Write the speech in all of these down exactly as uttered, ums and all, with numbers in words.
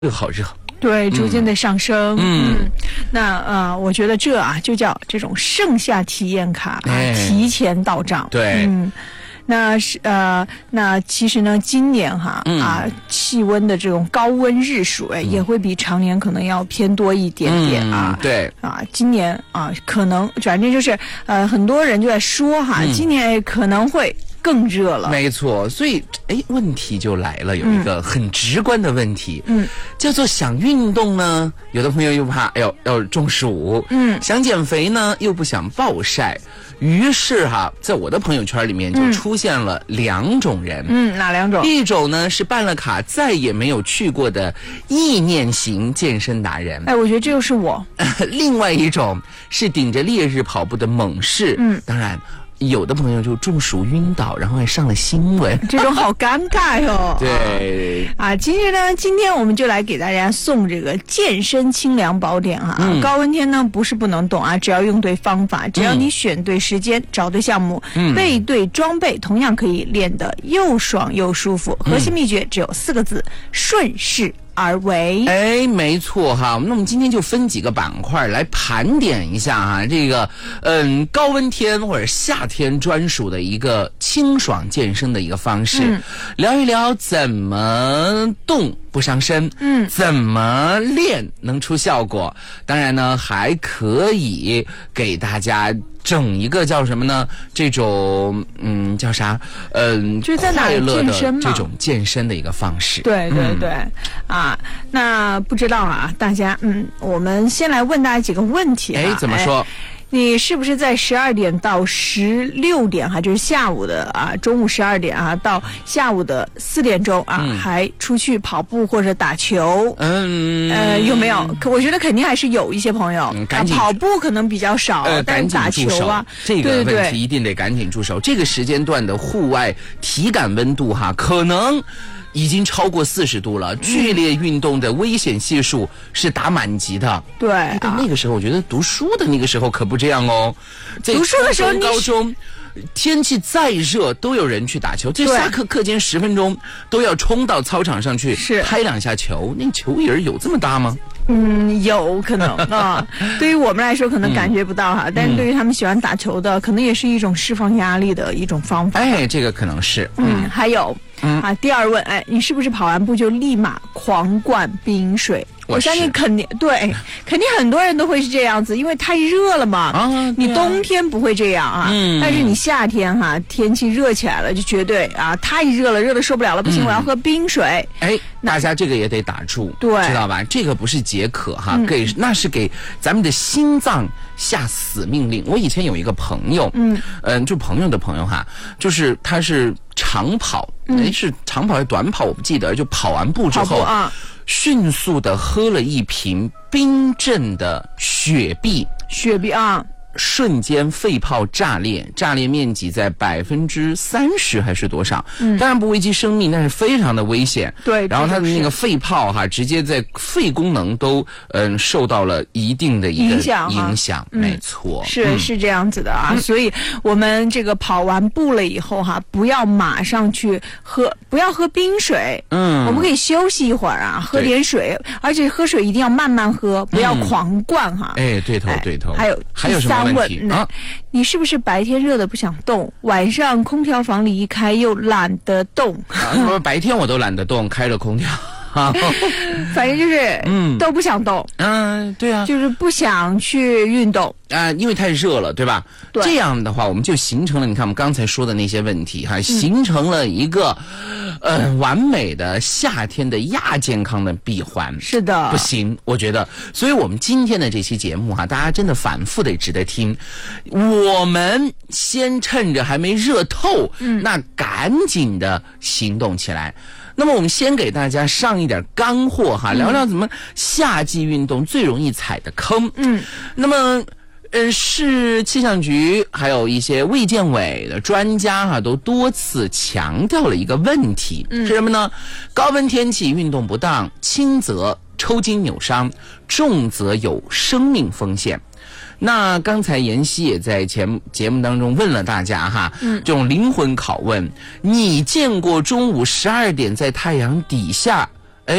又好热。 对，逐渐的上升。 嗯， 嗯那呃，我觉得这啊就叫这种盛夏体验卡啊， 哎、 提前到账。 对， 嗯。那是呃，那其实呢，今年哈、 嗯、 啊，气温的这种高温日数哎、嗯，也会比常年可能要偏多一点点啊。 嗯、对啊，今年啊，可能反正就是呃，很多人就在说哈，嗯、今年哎可能会更热了。 没错，所以哎，问题就来了，有一个很直观的问题，嗯，叫做想运动呢，有的朋友又怕哎呦要中暑，嗯，想减肥呢又不想暴晒。于是哈，在我的朋友圈里面就出现了两种人。 嗯，哪两种？ 一种呢是办了卡再也没有去过的意念型健身达人。 哎，我觉得这就是我。 另外一种是顶着烈日跑步的猛士。嗯，当然。有的朋友就中暑晕倒，然后还上了新闻， 这种好尴尬哟。 对啊，其实呢，今天我们就来给大家送这个健身清凉宝典哈、啊嗯。高温天呢不是不能动啊，只要用对方法，只要你选对时间、嗯、找对项目、嗯、备对装备，同样可以练得又爽又舒服。核心秘诀只有四个字：顺势而为。 哎，没错哈。那我们今天就分几个板块来盘点一下哈，这个嗯高温天或者夏天专属的一个清爽健身的一个方式，嗯、聊一聊怎么动不伤身，嗯，怎么练能出效果。当然呢，还可以给大家整一个叫什么呢？这种嗯叫啥？嗯、呃， 就在哪快乐的这种健身的一个方式。 对对对、嗯，啊，那不知道啊，大家嗯，我们先来问大家几个问题。 哎，怎么说？ 哎你是不是在十二点到十六点哈，就是下午的啊，中午十二点啊到下午的四点钟啊、嗯，还出去跑步或者打球？嗯，呃，有没有？可我觉得肯定还是有一些朋友，嗯、赶紧、啊、跑步可能比较少， 呃， 但是打球啊， 这个问题一定得赶紧住手。这个时间段的户外体感温度哈，可能已经超过四十度了，剧烈运动的危险系数是打满级的。 对、 哎，但那个时候，我觉得读书的那个时候可不这样哦。 读书的时候， 高中天气再热，都有人去打球。这下课课间十分钟都要冲到操场上去拍两下球。那球影有这么大吗？ 嗯，有可能啊。对于我们来说，可能感觉不到哈、嗯，但是对于他们喜欢打球的，可能也是一种释放压力的一种方法。 哎，这个可能是。 嗯，嗯还有。嗯啊，第二问，哎，你是不是跑完步就立马狂灌冰水？我相信肯定对，肯定很多人都会是这样子，因为太热了嘛。啊，你冬天不会这样啊，嗯，但是你夏天哈、啊，天气热起来了，就绝对啊，太热了，热的受不了了，不行，嗯、我要喝冰水。 哎，大家这个也得打住， 对， 知道吧？这个不是解渴哈，嗯、给那是给咱们的心脏下死命令。我以前有一个朋友，嗯嗯、呃，就朋友的朋友哈，就是他是长跑。哎，是长跑还是短跑？我不记得。就跑完步之后，啊、迅速的喝了一瓶冰镇的雪碧， 雪碧啊， 瞬间肺泡炸裂，炸裂面积在百分之三十还是多少？嗯，当然不危及生命，但是非常的危险。 对， 然后他的那个肺泡哈，直接在肺功能都嗯受到了一定的一个影响， 影响， 嗯、 没错， 是、 嗯、 是这样子的啊。嗯、所以我们这个跑完步了以后哈，不要马上去喝，不要喝冰水。嗯，我们可以休息一会儿啊，喝点水，而且喝水一定要慢慢喝，不要狂灌哈。 嗯、哎，对头对头。 还有还有什么问题啊？ 你是不是白天热的不想动，晚上空调房里一开又懒得动？ 啊，白天我都懒得动，开了空调。 反正就是嗯都不想动， 嗯，对啊， 就是不想去运动啊、呃，因为太热了，对吧？ 对， 这样的话我们就形成了你看我们刚才说的那些问题哈，形成了一个、嗯、呃完美的夏天的亚健康的闭环。 是的， 不行，我觉得，所以我们今天的这期节目哈，大家真的反复得值得听。我们先趁着还没热透，嗯，那赶紧的行动起来。那么我们先给大家上一点干货哈，聊聊怎么夏季运动最容易踩的坑。嗯，那么呃，市气象局还有一些卫健委的专家哈，都多次强调了一个问题，嗯，是什么呢？高温天气运动不当，轻则抽筋扭伤，重则有生命风险。那刚才妍希也在前节目当中问了大家哈，嗯，这种灵魂拷问，你见过中午十二点在太阳底下，哎，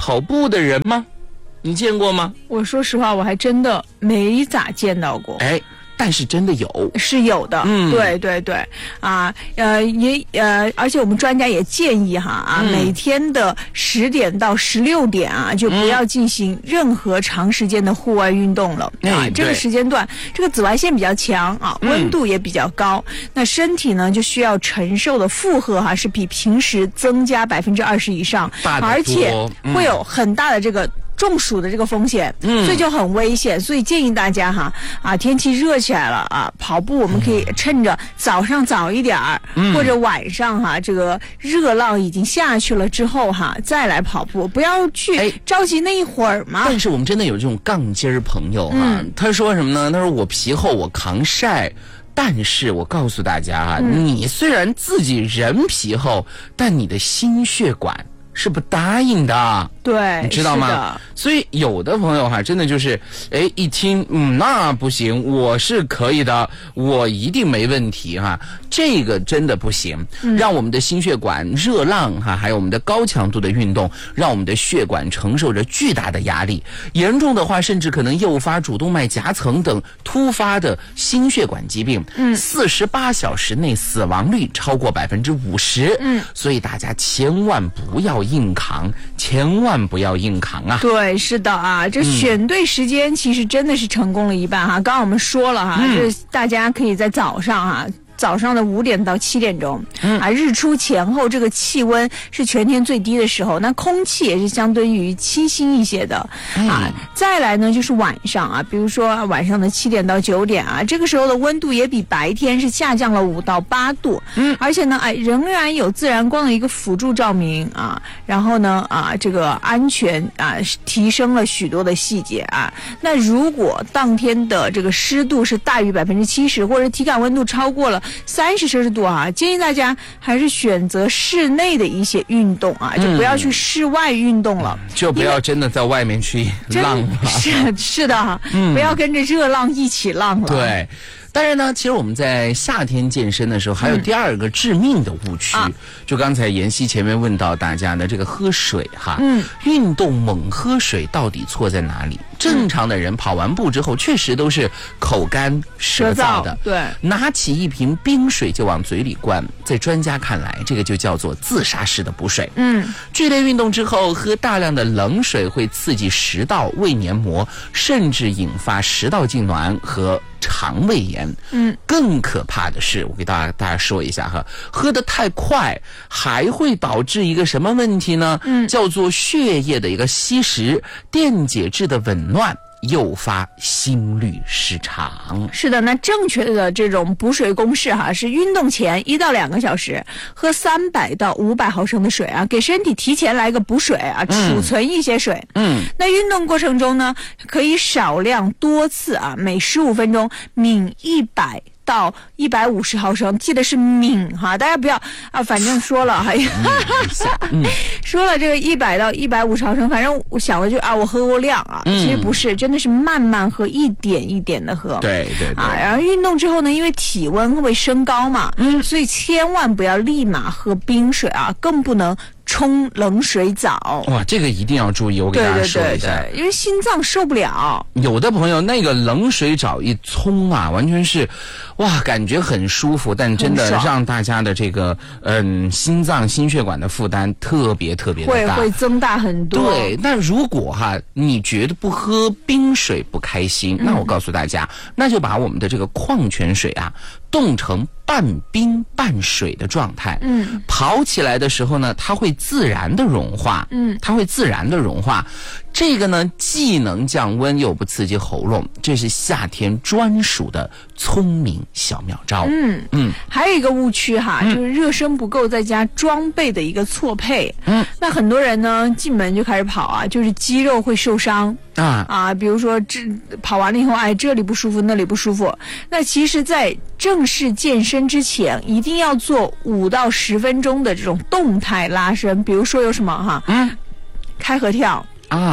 跑步的人吗？你见过吗？ 我说实话，我还真的没咋见到过。 哎。但是真的有， 是有的，嗯，对对对，啊，呃，也呃，而且我们专家也建议哈啊，嗯、每天的十点到十六点啊，就不要进行任何长时间的户外运动了、嗯、啊。这个时间段，这个紫外线比较强啊，温度也比较高，嗯、那身体呢就需要承受的负荷哈、啊、是比平时增加百分之二十以上，而且会有很大的这个。中暑的这个风险，嗯，所以就很危险，所以建议大家哈啊，天气热起来了啊，跑步我们可以趁着早上早一点儿、嗯，或者晚上哈，这个热浪已经下去了之后哈，再来跑步，不要去着急那一会儿嘛。 但是我们真的有这种杠精儿朋友哈、嗯，他说什么呢？他说我皮厚，我抗晒。但是我告诉大家哈、嗯，你虽然自己人皮厚，但你的心血管是不答应的。 对， 你知道吗？所以有的朋友哈，真的就是，哎，一听，嗯，那不行，我是可以的，我一定没问题哈。这个真的不行，嗯、让我们的心血管热浪哈，还有我们的高强度的运动，让我们的血管承受着巨大的压力，严重的话，甚至可能诱发主动脉夹层等突发的心血管疾病。嗯，四十八小时内死亡率超过百分之五十。嗯，所以大家千万不要硬扛，千万。不要硬扛啊！ 对，是的啊，这选对时间其实真的是成功了一半哈。嗯、刚刚我们说了哈，嗯、这大家可以在早上哈。早上的五点到七点钟，嗯、啊，日出前后这个气温是全天最低的时候，那空气也是相对于清新一些的，嗯、啊。再来呢就是晚上啊，比如说晚上的七点到九点啊，这个时候的温度也比白天是下降了五到八度，嗯，而且呢，哎，仍然有自然光的一个辅助照明啊，然后呢，啊，这个安全啊提升了许多的细节啊。那如果当天的这个湿度是大于百分之七十，或者体感温度超过了三十摄氏度啊，建议大家还是选择室内的一些运动啊，就不要去室外运动了， 嗯、就不要真的在外面去浪了。 是是的，嗯、不要跟着热浪一起浪了。 对。当然呢，其实我们在夏天健身的时候，还有第二个致命的误区。嗯、就刚才妍希前面问到大家的这个喝水哈，嗯，运动猛喝水到底错在哪里？正常的人跑完步之后，确实都是口干舌燥的， 对， 拿起一瓶冰水就往嘴里灌，在专家看来，这个就叫做自杀式的补水。嗯，剧烈运动之后喝大量的冷水会刺激食道、胃黏膜，甚至引发食道痉挛和肠胃炎。嗯，更可怕的是，我给大家大家说一下哈，喝得太快还会导致一个什么问题呢？嗯，叫做血液的一个稀释，电解质的紊乱，诱发心律失常。 是的，那正确的这种补水公式哈，是运动前一到两个小时喝三百到五百毫升的水啊，给身体提前来个补水啊，储存一些水。嗯，那运动过程中呢，可以少量多次啊，每十五分钟抿一百到一百五十毫升，记得是抿哈，大家不要啊，反正说了还、嗯、说了这个一百到一百五十毫升，反正我想了就啊，我喝过量啊、嗯，其实不是，真的是慢慢喝，一点一点的喝。 对对对。 啊，然后运动之后呢，因为体温会升高嘛，嗯，所以千万不要立马喝冰水啊，更不能冲冷水澡。 哇，这个一定要注意，我给大家说一下， 对对对对，因为心脏受不了。 有的朋友那个冷水澡一冲啊，完全是，哇，感觉很舒服，但真的让大家的这个嗯心脏心血管的负担特别特别的大， 会会增大很多。 对，那如果哈你觉得不喝冰水不开心，嗯、那我告诉大家，那就把我们的这个矿泉水啊冻成半冰半水的状态，嗯，跑起来的时候呢，它会自然的融化，嗯，它会自然的融化。这个呢，既能降温又不刺激喉咙，这是夏天专属的聪明小妙招。嗯嗯，还有一个误区哈，嗯、就是热身不够，再加装备的一个错配。嗯，那很多人呢进门就开始跑啊，就是肌肉会受伤啊啊，比如说这跑完了以后，哎，这里不舒服，那里不舒服。那其实，在正式健身之前，一定要做五到十分钟的这种动态拉伸，比如说有什么哈，嗯，开合跳。 啊，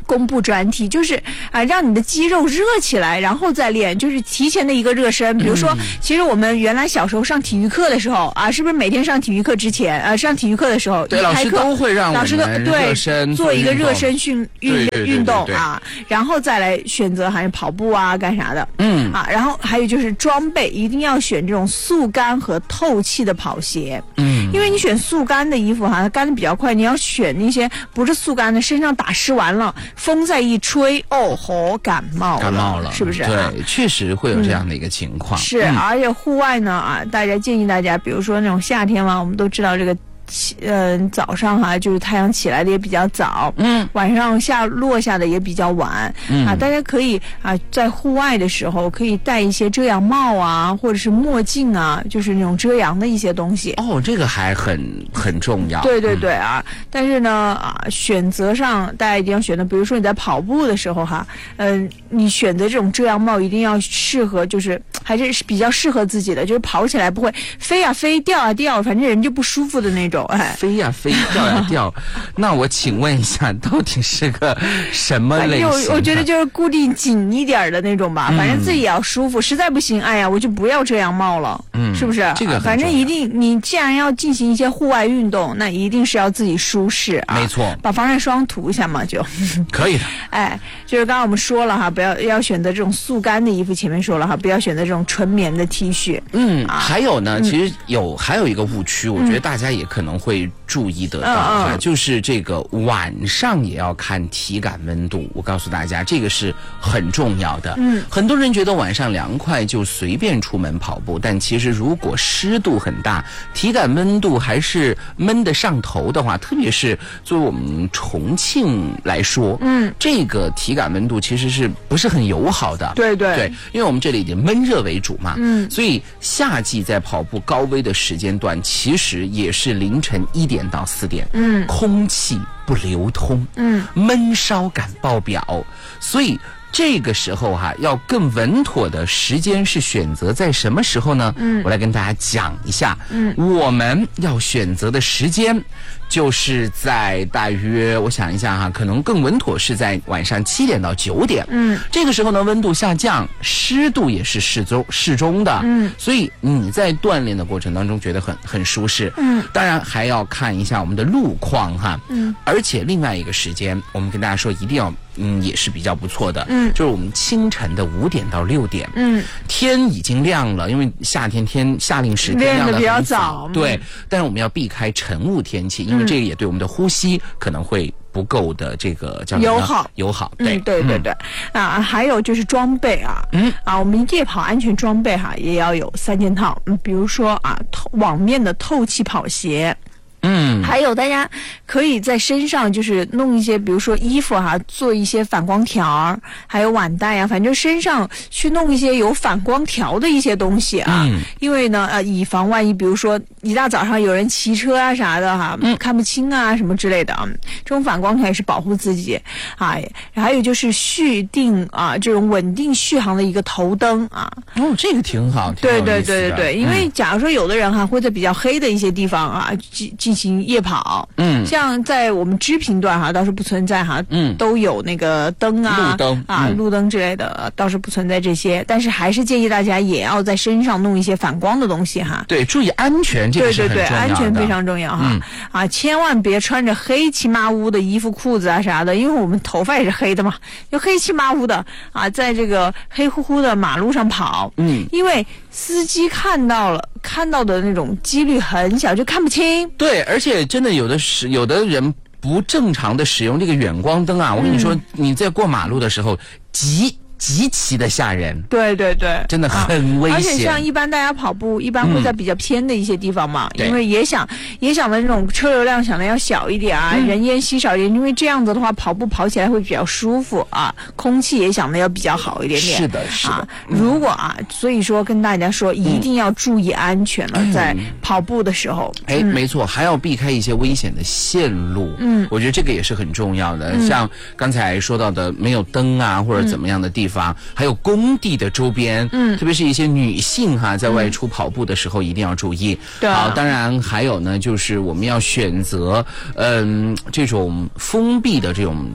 弓步转体，就是啊，让你的肌肉热起来，然后再练，就是提前的一个热身。比如说，嗯、其实我们原来小时候上体育课的时候啊，是不是每天上体育课之前，呃，上体育课的时候， 对，老师都会让我们热身， 做一个热身训运运动啊，然后再来选择还是跑步啊，干啥的，嗯啊，然后还有就是装备一定要选这种速干和透气的跑鞋，嗯，因为你选速干的衣服哈，它干的比较快，你要选那些不是速干的，身上打湿完了，风再一吹，哦吼，感冒了， 感冒了， 是不是？ 对，确实会有这样的一个情况。 嗯、是、嗯，而且户外呢啊，大家建议大家，比如说那种夏天嘛，我们都知道这个。嗯、呃，早上哈、啊，就是太阳起来的也比较早，嗯，晚上下落下的也比较晚，嗯啊，大家可以啊，在户外的时候可以戴一些遮阳帽啊，或者是墨镜啊，就是那种遮阳的一些东西。 哦，这个还很很重要。 对对对啊，嗯、但是呢啊，选择上大家一定要选择，比如说你在跑步的时候哈，嗯、呃，你选择这种遮阳帽一定要适合，就是还是比较适合自己的，就是跑起来不会飞啊飞、掉啊掉，反正人就不舒服的那种。哎， 飞呀、啊、飞，掉呀、啊、掉，那我请问一下，到底是个什么类型？ 我我觉得就是固定紧一点的那种吧，嗯、反正自己也要舒服。实在不行，哎呀，我就不要遮阳帽了，嗯，是不是？ 这个、啊、 反正一定，你既然要进行一些户外运动，那一定是要自己舒适啊。 没错， 把防晒霜涂一下嘛，就可以的。 哎，就是刚刚我们说了哈，不要要选择这种速干的衣服，前面说了哈，不要选择这种纯棉的 T 恤。嗯， 啊、还有呢，其实有、嗯、还有一个误区，我觉得大家也可能会注意得到哈、嗯，就是这个晚上也要看体感温度。我告诉大家，这个是很重要的。嗯，很多人觉得晚上凉快就随便出门跑步，但其实如果湿度很大，体感温度还是闷得上头的话，特别是作为我们重庆来说，嗯，这个体感温度其实是不是很友好的？ 对对对，因为我们这里以闷热为主嘛，嗯，所以夏季在跑步高危的时间段，其实也是凌晨一点到四点，嗯，空气不流通，嗯，闷烧感爆表，所以这个时候哈、啊，要更稳妥的时间是选择在什么时候呢？嗯，我来跟大家讲一下，嗯，我们要选择的时间就是在大约，我想一下哈、啊，可能更稳妥是在晚上七点到九点，嗯，这个时候呢温度下降，湿度也是适中适中的，嗯，所以你在锻炼的过程当中觉得很很舒适，嗯，当然还要看一下我们的路况哈，嗯，而且另外一个时间，我们跟大家说一定要。嗯，也是比较不错的。嗯，就是我们清晨的五点到六点，嗯，天已经亮了，因为夏天天夏令时天亮的比较早， 对。但是我们要避开晨雾天气，因为这个也对我们的呼吸可能会不够的这个叫友好友好。对、 嗯、对对对、嗯、啊，还有就是装备啊，嗯啊，我们夜跑安全装备哈、啊、也要有三件套，嗯，比如说啊，透网面的透气跑鞋。嗯，还有大家可以在身上就是弄一些，比如说衣服哈、啊，做一些反光条，还有腕带啊，反正身上去弄一些有反光条的一些东西啊。嗯，因为呢，呃，以防万一，比如说一大早上有人骑车啊啥的哈、啊，嗯，看不清啊什么之类的啊，这种反光条也是保护自己啊。还有就是续定啊，这种稳定续航的一个头灯啊。 哦，这个挺好，挺对对对对对，因为假如说有的人哈、啊、会在比较黑的一些地方啊进进行夜跑，嗯，像在我们支平段哈倒是不存在哈，嗯，都有那个灯啊， 路灯啊， 嗯、 路灯之类的倒是不存在这些，但是还是建议大家也要在身上弄一些反光的东西哈。 对，注意安全，这个是很重要的。 对对对，安全非常重要哈、嗯。啊，千万别穿着黑漆麻乌的衣服、裤子啊啥的，因为我们头发也是黑的嘛，就黑漆麻乌的啊，在这个黑乎乎的马路上跑，嗯，因为司机看到了，看到的那种几率很小，就看不清。 对，而且真的有的是有的人不正常的使用这个远光灯啊，我跟你说，嗯、你在过马路的时候极极其的吓人。 对对对， 真的很危险。啊、 而且像一般大家跑步，一般会在比较偏的一些地方嘛，嗯、因为也想也想的那种车流量想的要小一点啊，嗯、人烟稀少一点，因为这样子的话，跑步跑起来会比较舒服啊，空气也想的要比较好一点点。 是的，是的。啊嗯、如果啊，所以说跟大家说，一定要注意安全了，嗯、在跑步的时候。 哎，嗯、没错，还要避开一些危险的线路。嗯，我觉得这个也是很重要的。嗯、像刚才说到的，没有灯啊或者怎么样的地方。方，还有工地的周边，嗯，特别是一些女性哈，在外出跑步的时候一定要注意。对、嗯，好，当然还有呢，就是我们要选择，嗯，这种封闭的这种。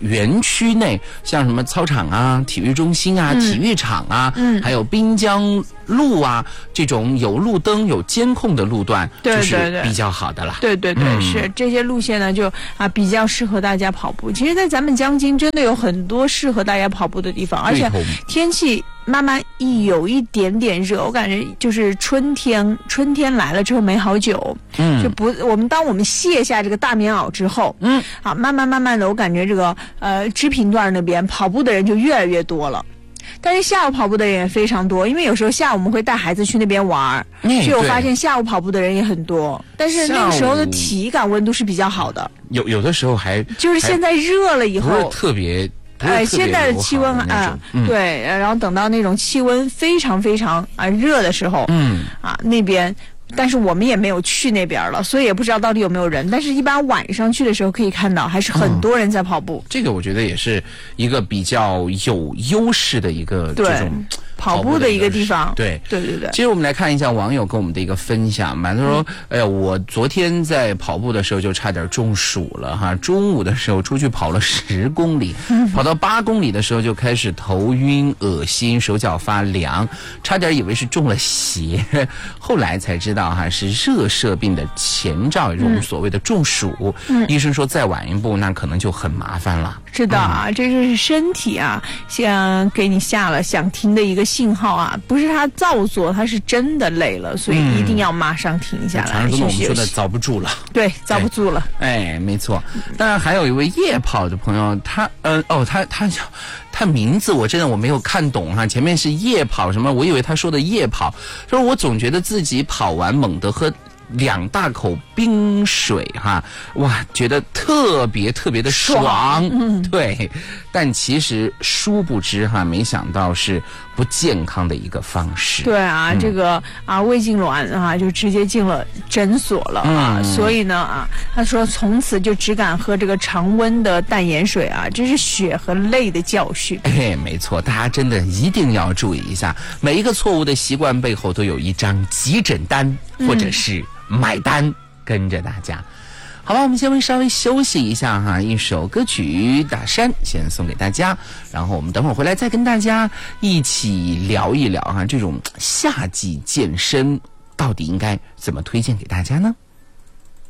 园区内，像什么操场啊、体育中心啊、嗯、体育场啊，嗯，还有滨江路啊，这种有路灯、有监控的路段， 对对对， 就是比较好的了。 对对对，嗯、是这些路线呢，就啊比较适合大家跑步。其实，在咱们江津真的有很多适合大家跑步的地方，而且天气慢慢一有一点点热，我感觉就是春天，春天来了之后没好久，嗯，就不我们当我们卸下这个大棉袄之后，嗯，啊，慢慢慢慢的，我感觉这个呃织品段那边跑步的人就越来越多了。但是下午跑步的人也非常多，因为有时候下午我们会带孩子去那边玩，嗯、所以我发现下午跑步的人也很多。但是那个时候的体感温度是比较好的， 有有的时候还就是现在热了以后， 不是特别。 呃，现在的气温啊、呃，对，然后等到那种气温非常非常啊热的时候，嗯，啊那边。但是我们也没有去那边了，所以也不知道到底有没有人。但是一般晚上去的时候可以看到，还是很多人在跑步。 嗯、这个我觉得也是一个比较有优势的一个这种跑步的一个地方。 对对对对。 其实我们来看一下网友跟我们的一个分享嘛，他说：“嗯、哎呀，我昨天在跑步的时候就差点中暑了哈，中午的时候出去跑了十公里，嗯、跑到八公里的时候就开始头晕、恶心、手脚发凉，差点以为是中了邪，后来才知道。”哈，是热射病的前兆，这种所谓的中暑。嗯，医生说再晚一步，那可能就很麻烦了。 是的啊，嗯、这就是身体啊，想给你下了想停的一个信号啊，不是他造作，他是真的累了，所以一定要马上停下来。 常、嗯、我们说的遭不住了， 对，遭不住了。 哎，没错。当然还有一位夜跑的朋友，他呃哦，他他他名字我真的我没有看懂哈，前面是夜跑什么，我以为他说的夜跑，就是我总觉得自己跑完猛地喝两大口冰水哈，哇，觉得特别特别的爽，爽嗯、对。但其实殊不知哈，没想到是不健康的一个方式。 对啊，嗯、这个啊胃痉挛啊就直接进了诊所了啊，嗯、所以呢啊，他说从此就只敢喝这个常温的淡盐水啊，这是血和泪的教训。 哎，没错，大家真的一定要注意一下，每一个错误的习惯背后都有一张急诊单，或者是买单，跟着大家。好吧，我们先稍微休息一下哈，一首歌曲《大山》先送给大家，然后我们等会儿回来再跟大家一起聊一聊哈，这种夏季健身到底应该怎么推荐给大家呢？